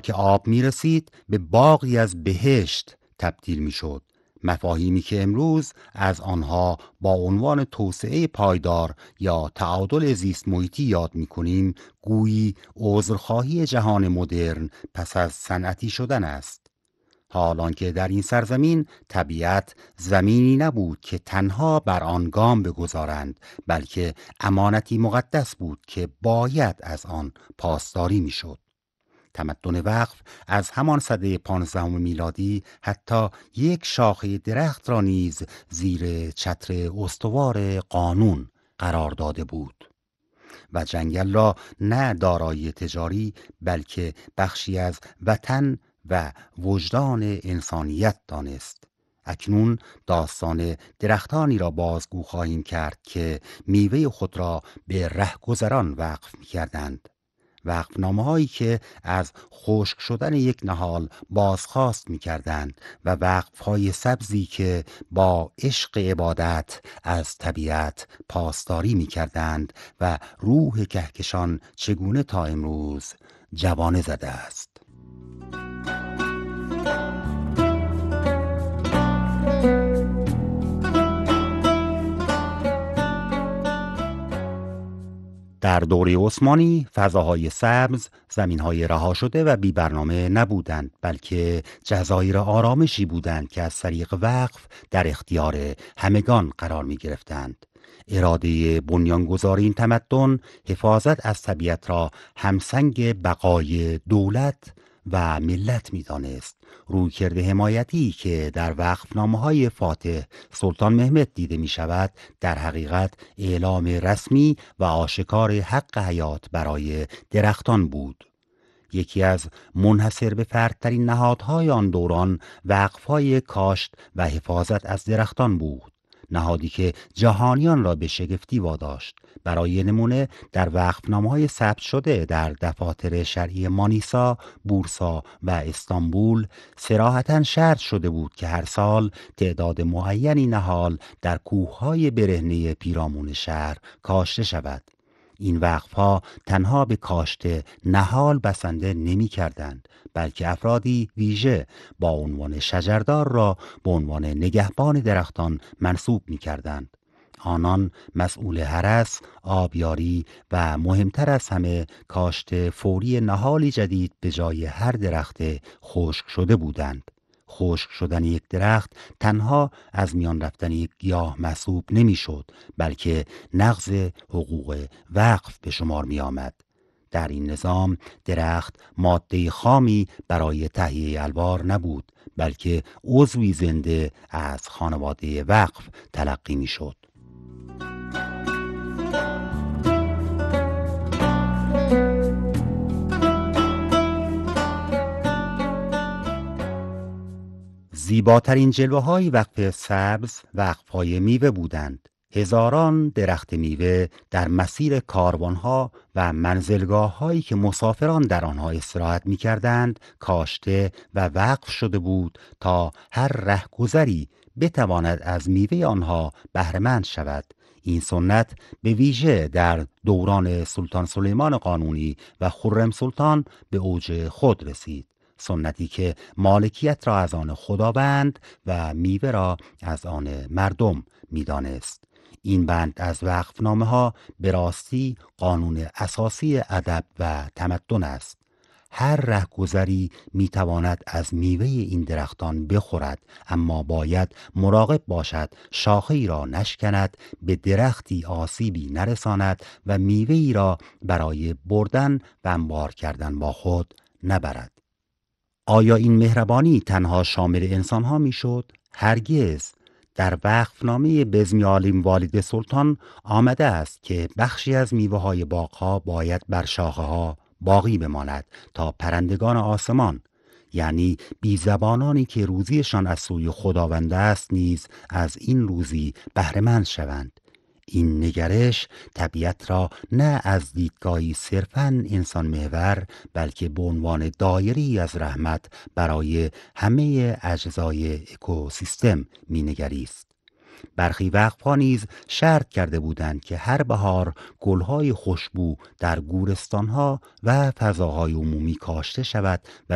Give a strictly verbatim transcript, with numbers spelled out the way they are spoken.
که آب می رسید به باغی از بهشت تبدیل می شد. مفاهیمی که امروز از آنها با عنوان توسعه پایدار یا تعادل زیست محیطی یاد می کنیم، گویی عذرخواهی جهان مدرن پس از صنعتی شدن است. حالان که در این سرزمین طبیعت زمینی نبود که تنها بر آن گام بگذارند، بلکه امانتی مقدس بود که باید از آن پاسداری میشد. تمدن وقف از همان سده پانزدهم میلادی حتی یک شاخه درخت را نیز زیر چتر استوار قانون قرار داده بود و جنگل را نه دارایی تجاری بلکه بخشی از وطن و وجدان انسانیت دانست. اکنون داستان درختانی را بازگو خواهیم کرد که میوه خود را به رهگذران وقف می کردند. وقفنامه هایی که از خشک شدن یک نهال بازخواست می کردند و وقف های سبزی که با عشق عبادت از طبیعت پاسداری می کردند و روح کهکشان چگونه تا امروز جوانه زده است. در دوره عثمانی فضاهای سبز، زمینهای رها شده و بی برنامه نبودند، بلکه جزایر آرامشی بودند که از طریق وقف در اختیار همگان قرار می گرفتند. اراده بنیانگذار این تمدن حفاظت از طبیعت را همسنگ بقای دولت و ملت می دانست. رویکرد حمایتی که در وقفنامه‌های فاتح سلطان مهمد دیده می شود در حقیقت اعلام رسمی و آشکار حق حیات برای درختان بود. یکی از منحصر به فردترین نهادهای آن دوران وقف‌های کاشت و حفاظت از درختان بود، نهادی که جهانیان را به شگفتی واداشت. برای نمونه در وقفنامه‌های ثبت شده در دفاتر شرعی مانیسا، بورسا و استانبول صراحتاً شرط شده بود که هر سال تعداد معینی نهال در کوههای برهنه پیرامون شهر کاشته شود. این وقف‌ها تنها به کاشت نهال بسنده نمی کردند، بلکه افرادی ویژه با عنوان شجردار را به عنوان نگهبان درختان منصوب می کردند. آنان مسئول حرس، آبیاری و مهمتر از همه کاشت فوری نهالی جدید به جای هر درخت خشک شده بودند. خشک شدن یک درخت تنها از میان رفتن یک گیاه محسوب نمیشد، بلکه نقض حقوق وقف به شمار می آمد. در این نظام درخت ماده خامی برای تهیه الوار نبود، بلکه عضوی زنده از خانواده وقف تلقی می شد. زیباترین جلوه های وقف سبز وقف های میوه بودند. هزاران درخت میوه در مسیر کاروانها و منزلگاه هایی که مسافران در آنها استراحت می کردند کاشته و وقف شده بود تا هر رهگذری بتواند از میوه آنها بهره‌مند شود. این سنت به ویژه در دوران سلطان سلیمان قانونی و خرم سلطان به اوج خود رسید. سنتی که مالکیت را از آن خداوند و میوه را از آن مردم می‌دانست. این بند از وقفنامه ها به راستی قانون اساسی ادب و تمدن است. هر رهگذری میتواند از میوه این درختان بخورد، اما باید مراقب باشد شاخه‌ای را نشکند، به درختی آسیبی نرساند و میوه‌ای را برای بردن و انبار کردن با خود نبرد. آیا این مهربانی تنها شامل انسان ها می شد؟ هرگز. در وقفنامه بزمی عالم والد سلطان آمده است که بخشی از میوه های باغ ها باید بر شاخه ها باقی بماند تا پرندگان آسمان، یعنی بیزبانانی که روزیشان از سوی خداوند است نیز از این روزی بهره‌مند شوند. این نگرش طبیعت را نه از دیدگاهی صرفاً انسان محور بلکه به عنوان دایره‌ای از رحمت برای همه اجزای اکوسیستم می‌نگریست. برخی وقف‌ها نیز شرط کرده بودند که هر بهار گل‌های خوشبو در گورستان‌ها و فضاهای عمومی کاشته شود و